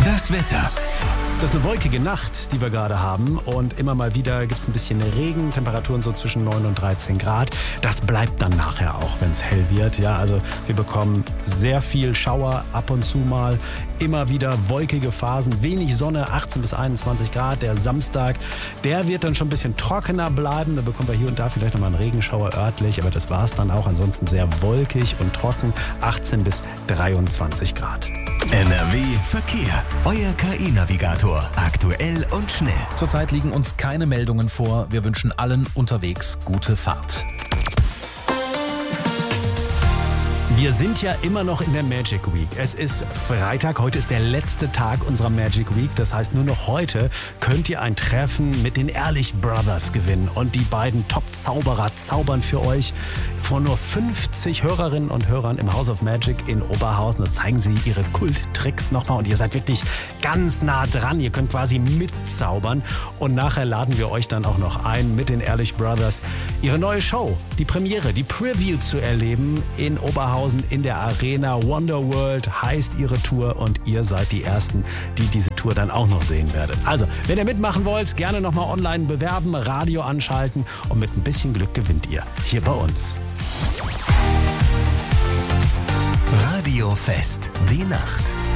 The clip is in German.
Das Wetter. Das ist eine wolkige Nacht, die wir gerade haben, und immer mal wieder gibt es ein bisschen Regen, Temperaturen so zwischen 9 und 13 Grad. Das bleibt dann nachher auch, wenn es hell wird. Ja, also wir bekommen sehr viel Schauer ab und zu mal, immer wieder wolkige Phasen, wenig Sonne, 18 bis 21 Grad. Der Samstag, der wird dann schon ein bisschen trockener bleiben. Da bekommen wir hier und da vielleicht nochmal einen Regenschauer örtlich, aber das war es dann auch. Ansonsten sehr wolkig und trocken, 18 bis 23 Grad. NRW Verkehr. Euer KI-Navigator. Aktuell und schnell. Zurzeit liegen uns keine Meldungen vor. Wir wünschen allen unterwegs gute Fahrt. Wir sind ja immer noch in der Magic Week. Es ist Freitag, heute ist der letzte Tag unserer Magic Week. Das heißt, nur noch heute könnt ihr ein Treffen mit den Ehrlich Brothers gewinnen. Und die beiden Top-Zauberer zaubern für euch vor nur 50 Hörerinnen und Hörern im House of Magic in Oberhausen. Da zeigen sie ihre Kulttricks nochmal und ihr seid wirklich ganz nah dran. Ihr könnt quasi mitzaubern. Und nachher laden wir euch dann auch noch ein, mit den Ehrlich Brothers ihre neue Show, die Premiere, die Preview zu erleben in Oberhausen in der Arena. Wonderworld heißt ihre Tour und ihr seid die Ersten, die diese Tour dann auch noch sehen werdet. Also, wenn ihr mitmachen wollt, gerne nochmal online bewerben, Radio anschalten und mit ein bisschen Glück gewinnt ihr hier bei uns. Radio Fest. Die Nacht.